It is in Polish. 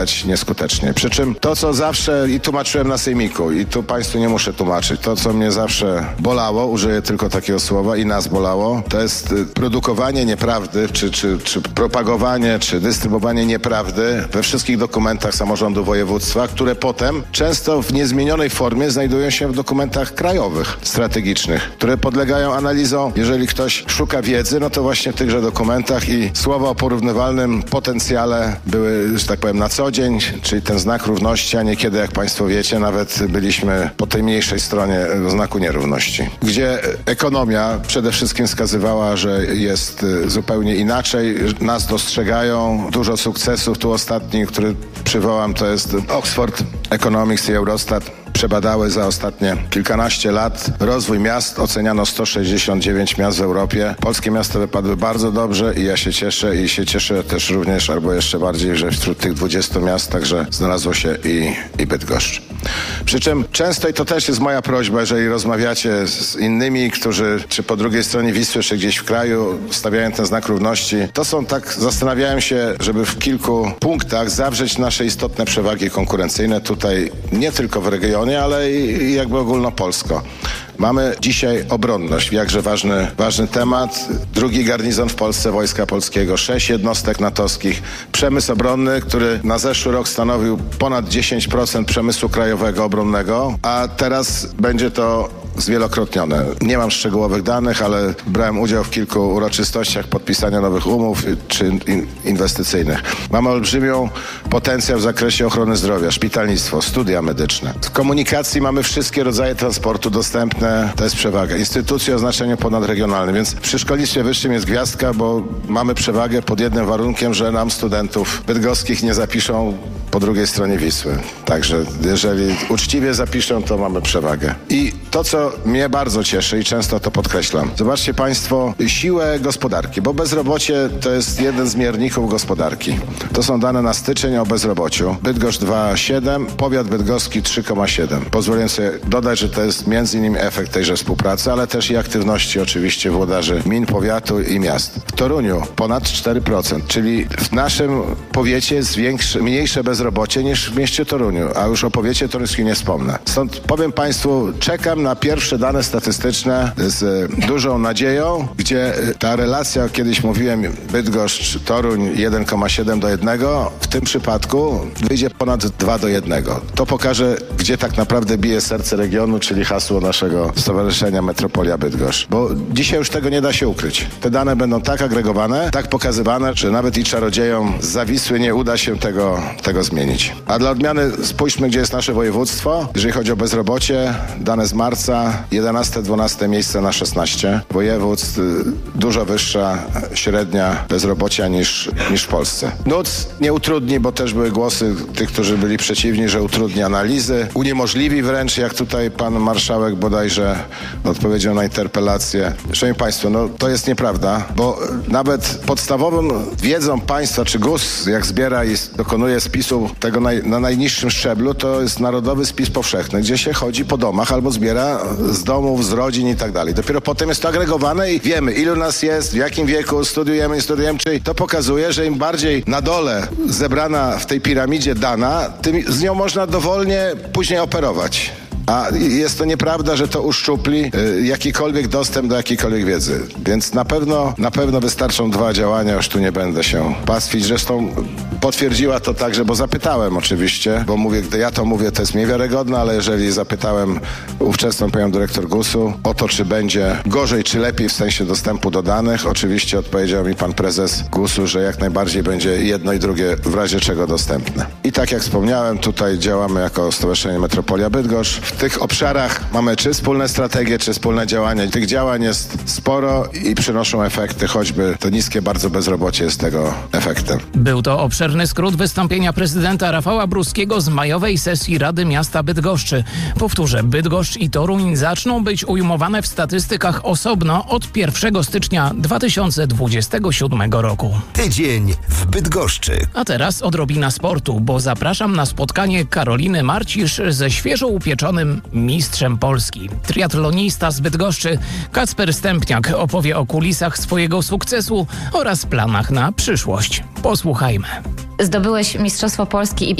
nieskutecznie. Przy czym to, co zawsze i tłumaczyłem na sejmiku, i tu państwu nie muszę tłumaczyć, to, co mnie zawsze bolało, użyję tylko takiego słowa, i nas bolało, to jest produkowanie nieprawdy, czy propagowanie, czy dystrybuowanie nieprawdy we wszystkich dokumentach samorządu województwa, które potem często w niezmienionej formie znajdują się w dokumentach krajowych, strategicznych, które podlegają analizom. Jeżeli ktoś szuka wiedzy, no to właśnie w tychże dokumentach i słowa o porównywalnym potencjale były, że tak powiem, na co dzień, czyli ten znak równości, a niekiedy, jak państwo wiecie, nawet byliśmy po tej mniejszej stronie znaku nierówności, gdzie ekonomia przede wszystkim wskazywała, że jest zupełnie inaczej. Nas dostrzegają. Dużo sukcesów. Tu ostatni, który przywołam, to jest Oxford Economics i Eurostat. Przebadały za ostatnie kilkanaście lat rozwój miast. Oceniano 169 miast w Europie. Polskie miasta wypadły bardzo dobrze i ja się cieszę i się cieszę też również, albo jeszcze bardziej, że wśród tych 20 miast także znalazło się i Bydgoszcz. Przy czym często, i to też jest moja prośba, jeżeli rozmawiacie z innymi, którzy czy po drugiej stronie Wisły, czy gdzieś w kraju stawiają ten znak równości, to są tak, zastanawiałem się, żeby w kilku punktach zawrzeć nasze istotne przewagi konkurencyjne tutaj, nie tylko w regionie, ale i jakby ogólnopolsko. Mamy dzisiaj obronność, jakże ważny temat. Drugi garnizon w Polsce Wojska Polskiego, 6 jednostek natowskich, przemysł obronny, który na zeszły rok stanowił ponad 10% przemysłu krajowego obronnego, a teraz będzie to zwielokrotnione. Nie mam szczegółowych danych, ale brałem udział w kilku uroczystościach podpisania nowych umów czy inwestycyjnych. Mamy olbrzymią potencjał w zakresie ochrony zdrowia, szpitalnictwo, studia medyczne. W komunikacji mamy wszystkie rodzaje transportu dostępne, to jest przewaga. Instytucje o znaczeniu ponadregionalnym, więc przy szkolnictwie wyższym jest gwiazdka, bo mamy przewagę pod jednym warunkiem, że nam studentów bydgoskich nie zapiszą po drugiej stronie Wisły. Także jeżeli uczciwie zapiszą, to mamy przewagę. I to, co mnie bardzo cieszy i często to podkreślam. Zobaczcie państwo siłę gospodarki, bo bezrobocie to jest jeden z mierników gospodarki. To są dane na styczeń o bezrobociu. Bydgoszcz 2,7, powiat bydgoski 3,7. Pozwolę sobie dodać, że to jest między innymi efekt tejże współpracy, ale też i aktywności oczywiście włodarzy gmin, powiatu i miast. W Toruniu ponad 4%, czyli w naszym powiecie jest mniejsze bezrobocie niż w mieście Toruniu, a już o powiecie toruńskim nie wspomnę. Stąd powiem państwu, czekam na pierwsze dane statystyczne z dużą nadzieją, gdzie ta relacja, kiedyś mówiłem, Bydgoszcz, Toruń 1,7 do 1, w tym przypadku wyjdzie ponad 2 do 1. To pokaże, gdzie tak naprawdę bije serce regionu, czyli hasło naszego stowarzyszenia Metropolia Bydgoszcz. Bo dzisiaj już tego nie da się ukryć. Te dane będą tak agregowane, tak pokazywane, że nawet i czarodziejom z Zawisły nie uda się tego zmienić. A dla odmiany spójrzmy, gdzie jest nasze województwo. Jeżeli chodzi o bezrobocie, dane z marca, 11-12 miejsce na 16 województw, dużo wyższa średnia bezrobocia niż w Polsce. NUTS nie utrudni, bo też były głosy tych, którzy byli przeciwni, że utrudni analizy, uniemożliwi wręcz, jak tutaj pan marszałek bodajże odpowiedział na interpelację. Szanowni państwo, no to jest nieprawda, bo nawet podstawową wiedzą państwa, czy GUS, jak zbiera i dokonuje spisu tego na najniższym szczeblu, to jest Narodowy Spis Powszechny, gdzie się chodzi po domach albo zbiera z domów, z rodzin i tak dalej. Dopiero potem jest to agregowane i wiemy, ilu nas jest, w jakim wieku, studiujemy, czyli to pokazuje, że im bardziej na dole zebrana w tej piramidzie dana, tym z nią można dowolnie później operować. A jest to nieprawda, że to uszczupli jakikolwiek dostęp do jakiejkolwiek wiedzy. Więc na pewno wystarczą 2 działania, już tu nie będę się pastwić. Zresztą potwierdziła to także, bo zapytałem oczywiście, bo mówię, gdy ja to mówię, to jest mniej wiarygodne, ale jeżeli zapytałem ówczesną panią dyrektor GUS-u o to, czy będzie gorzej, czy lepiej w sensie dostępu do danych, oczywiście odpowiedział mi pan prezes GUS-u, że jak najbardziej będzie jedno i drugie w razie czego dostępne. I tak jak wspomniałem, tutaj działamy jako Stowarzyszenie Metropolia Bydgoszcz. W tych obszarach mamy czy wspólne strategie, czy wspólne działania. Tych działań jest sporo i przynoszą efekty, choćby to niskie bardzo bezrobocie jest tego efektem. Był to obszerny skrót wystąpienia prezydenta Rafała Bruskiego z majowej sesji Rady Miasta Bydgoszczy. Powtórzę, Bydgoszcz i Toruń zaczną być ujmowane w statystykach osobno od 1 stycznia 2027 roku. Tydzień w Bydgoszczy. A teraz odrobina sportu, bo zapraszam na spotkanie Karoliny Marcisz ze świeżo upieczonym mistrzem Polski. Triatlonista z Bydgoszczy Kacper Stępniak opowie o kulisach swojego sukcesu oraz planach na przyszłość. Posłuchajmy. zdobyłeś Mistrzostwo Polski i